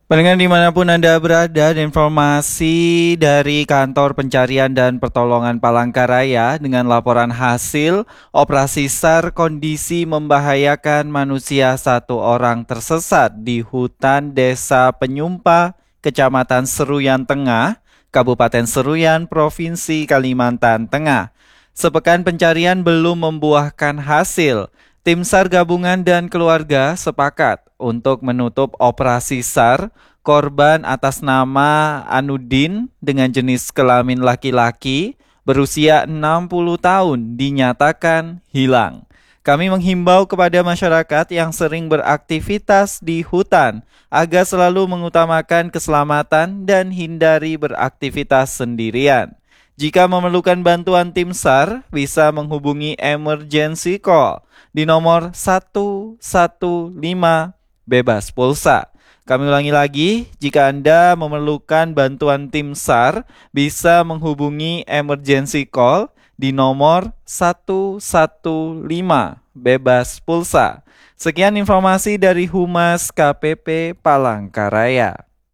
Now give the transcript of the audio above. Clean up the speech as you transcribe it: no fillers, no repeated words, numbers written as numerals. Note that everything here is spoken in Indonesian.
Pendengar dimanapun Anda berada, informasi dari Kantor Pencarian dan Pertolongan Palangkaraya dengan laporan hasil operasi SAR kondisi membahayakan manusia, satu orang tersesat di hutan Desa Penyumpah, Kecamatan Seruyan Tengah, Kabupaten Seruyan, Provinsi Kalimantan Tengah. Sepekan pencarian belum membuahkan hasil. Tim SAR gabungan dan keluarga sepakat untuk menutup operasi SAR korban atas nama Anudin dengan jenis kelamin laki-laki berusia 60 tahun dinyatakan hilang. Kami menghimbau kepada masyarakat yang sering beraktivitas di hutan agar selalu mengutamakan keselamatan dan hindari beraktivitas sendirian. Jika memerlukan bantuan tim SAR, bisa menghubungi emergency call di nomor 115 bebas pulsa. Kami ulangi lagi, jika Anda memerlukan bantuan tim SAR, bisa menghubungi emergency call di nomor 115 bebas pulsa. Sekian informasi dari Humas KPP Palangkaraya.